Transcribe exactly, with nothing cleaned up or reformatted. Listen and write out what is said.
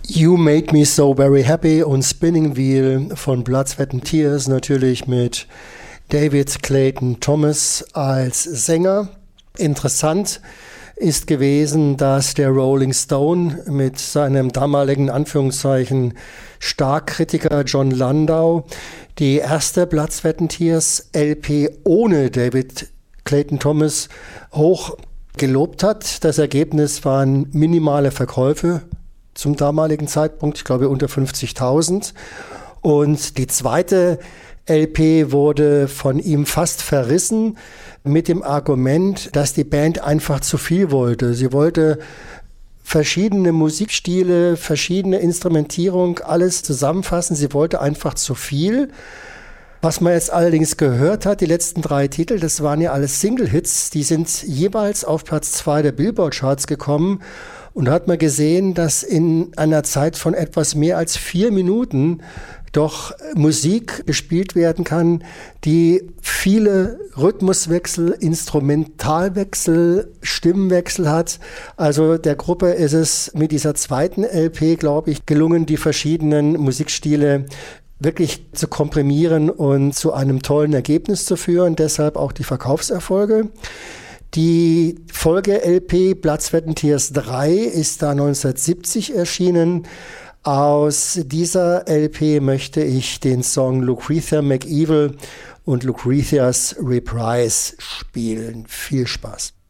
You Made Me So Very Happy und Spinning Wheel von Blood, Sweat and Tears, natürlich mit David Clayton Thomas als Sänger. Interessant ist gewesen, dass der Rolling Stone mit seinem damaligen Anführungszeichen Starkkritiker John Landau die erste Blood, Sweat and Tears L P ohne David Clayton Thomas hoch gelobt hat. Das Ergebnis waren minimale Verkäufe zum damaligen Zeitpunkt, ich glaube unter fünfzigtausend. Und die zweite L P wurde von ihm fast verrissen mit dem Argument, dass die Band einfach zu viel wollte. Sie wollte verschiedene Musikstile, verschiedene Instrumentierung, alles zusammenfassen. Sie wollte einfach zu viel. Was man jetzt allerdings gehört hat, die letzten drei Titel, das waren ja alles Single-Hits, die sind jeweils auf Platz zwei der Billboard-Charts gekommen. Und da hat man gesehen, dass in einer Zeit von etwas mehr als vier Minuten doch Musik gespielt werden kann, die viele Rhythmuswechsel, Instrumentalwechsel, Stimmwechsel hat. Also der Gruppe ist es mit dieser zweiten L P, glaube ich, gelungen, die verschiedenen Musikstile wirklich zu komprimieren und zu einem tollen Ergebnis zu führen. Deshalb auch die Verkaufserfolge. Die Folge-L P Blood, Sweat and Tears drei ist da neunzehnhundertsiebzig erschienen. Aus dieser L P möchte ich den Song Lucretia McEvil und Lucretia's Reprise spielen. Viel Spaß.